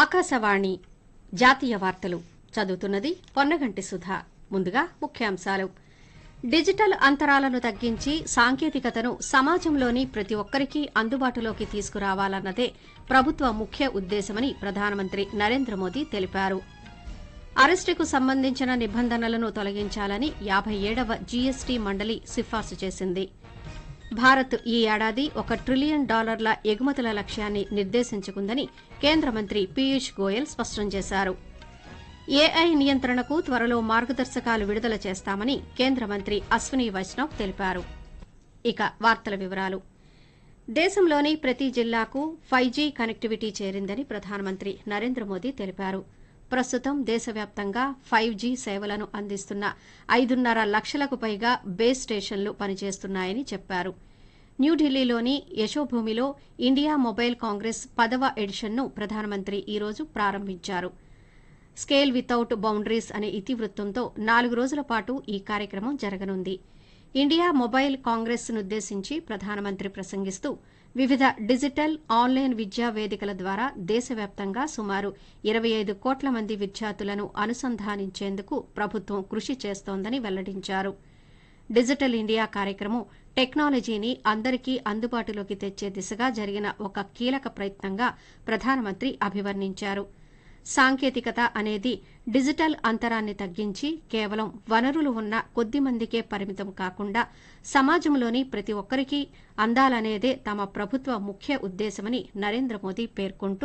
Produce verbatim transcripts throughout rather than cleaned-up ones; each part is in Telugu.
ఆకాశవాణి జాతీయ వార్తలు చదువుతున్నది పొన్నగంటి సుధా. ముందుగా ముఖ్యాంశాలు. డిజిటల్ అంతరాలను తగ్గించి సాంకేతికతను సమాజంలోని ప్రతి ఒక్కరికీ అందుబాటులోకి తీసుకురావాలన్నదే ప్రభుత్వ ముఖ్య ఉద్దేశమని ప్రధానమంత్రి నరేంద్ర మోదీ తెలిపారు. అరెస్టుకు సంబంధించిన నిబంధనలను తొలగించాలని యాభై ఏడవ జీఎస్టీ మండలి సిఫార్సు చేసింది. భారత్ ఈ ఏడాది ఒక ట్రిలియన్ డాలర్ల ఎగుమతుల లక్ష్యాన్ని నిర్దేశించుకుందని కేంద్ర మంత్రి పీయూష్ గోయల్ స్పష్టం చేశారు. ఏఐ నియంత్రణకు త్వరలో మార్గదర్శకాలు విడుదల చేస్తామని కేంద్ర మంత్రి అశ్విని వైష్ణవ్ తెలిపారు. ఇక వార్తల వివరాలు. దేశంలోని ప్రతి జిల్లాకు ఫైవ్ జీ కనెక్టివిటీ చేరిందని ప్రధానమంత్రి నరేంద్ర మోదీ తెలిపారు. ప్రస్తుతం దేశవ్యాప్తంగా ఫైవ్ జీ సేవలను అందిస్తున్న ఐదున్నర లక్షలకు పైగా బేస్ స్టేషన్లు పనిచేస్తున్నాయని చెప్పారు. న్యూఢిల్లీలోని యశోభూమిలో ఇండియా మొబైల్ కాంగ్రెస్ పదవ ఎడిషన్ను ప్రధానమంత్రి ఈ రోజు ప్రారంభించారు. స్కేల్ వితౌట్ బౌండరీస్ అనే ఇతివృత్తంతో నాలుగు రోజుల పాటు ఈ కార్యక్రమం జరగనుంది. ఇండియా మొబైల్ కాంగ్రెస్ నుద్దేశించి ప్రధానమంత్రి ప్రసంగిస్తూ వివిధ డిజిటల్ ఆన్లైన్ విద్యా వేదికల ద్వారా దేశవ్యాప్తంగా సుమారు ఇరవై ఐదు కోట్ల మంది విద్యార్థులను అనుసంధానించేందుకు ప్రభుత్వం కృషి చేస్తోందని వెల్లడించారు. డిజిటల్ ఇండియా కార్యక్రమం టెక్నాలజీని అందరికీ అందుబాటులోకి తెచ్చే దిశగా జరిగిన ఒక కీలక ప్రయత్నంగా ప్రధానమంత్రి అభివర్ణించారు. సాంకేతికత అనేది డిజిటల్ అంతరాన్ని తగ్గించి కేవలం వనరులు ఉన్న కొద్ది మందికే పరిమితం కాకుండా సమాజంలోని ప్రతి ఒక్కరికీ అందాలనేదే తమ ప్రభుత్వ ముఖ్య ఉద్దేశమని నరేంద్ర మోదీ పేర్కొంటూ,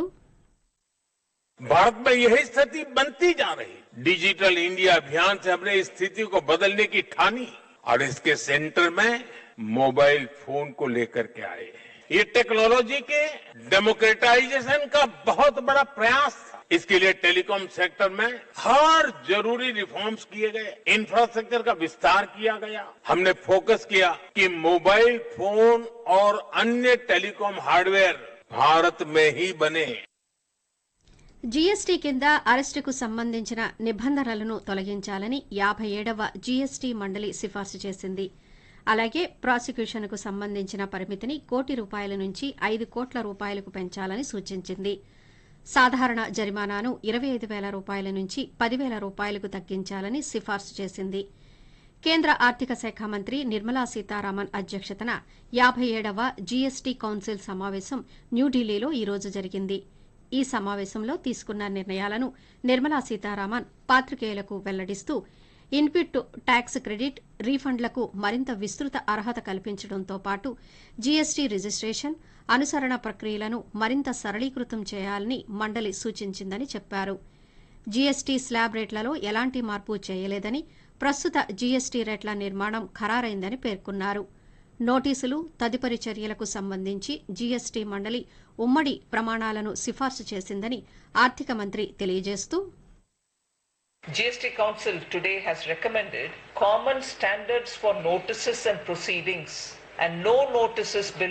भारत में यही स्थिति बनती जा रही। डिजिटल इंडिया अभियान से हमने इस स्थिति को बदलने की ठानी और इसके सेंटर में मोबाइल फोन को लेकर के आए। ये टेक्नोलॉजी के डेमोक्रेटाइजेशन का बहुत बड़ा प्रयास था। इसके लिए टेलीकॉम सेक्टर में हर जरूरी रिफॉर्म्स किए गए, इंफ्रास्ट्रक्चर का विस्तार किया गया। हमने फोकस किया कि मोबाइल फोन और अन्य टेलीकॉम हार्डवेयर भारत में ही बने। జీఎస్టీ కింద అరెస్టుకు సంబంధించిన నిబంధనలను తొలగించాలని యాభై ఏడవ జీఎస్టీ మండలి సిఫార్సు చేసింది. అలాగే ప్రాసిక్యూషన్కు సంబంధించిన పరిమితిని కోటి రూపాయల నుంచి ఐదు కోట్ల రూపాయలకు పెంచాలని సూచించింది. సాధారణ జరిమానాను ఇరవై ఐదు వేల రూపాయల నుంచి పదివేల రూపాయలకు తగ్గించాలని సిఫార్సు చేసింది. కేంద్ర ఆర్థిక శాఖ మంత్రి నిర్మలా సీతారామన్ అధ్యక్షతన యాభై ఏడవ జీఎస్టీ కౌన్సిల్ సమావేశం న్యూఢిల్లీలో ఈ రోజు జరిగింది. ఈ సమావేశంలో తీసుకున్న నిర్ణయాలను Nirmala Sitharaman పాత్రికేయులకు వెల్లడిస్తూ input tax credit రీఫండ్లకు మరింత విస్తృత అర్హత కల్పించడంతో పాటు జీఎస్టీ రిజిస్టేషన్, అనుసరణ ప్రక్రియలను మరింత సరళీకృతం చేయాలని మండలి సూచించిందని చెప్పారు. జీఎస్టీ స్లాబ్ రేట్లలో ఎలాంటి మార్పు చేయలేదని, ప్రస్తుత జీఎస్టీ రేట్ల నిర్మాణం ఖరారైందని పేర్కొన్నారు. నోటీసులు, తదుపరి చర్యలకు సంబంధించి జీఎస్టీ మండలి ఉమ్మడి ప్రమాణాలను సిఫార్సు చేసిందని ఆర్థిక మంత్రి తెలియజేస్తూ, G S T Council today has recommended common standards for notices and proceedings and no notices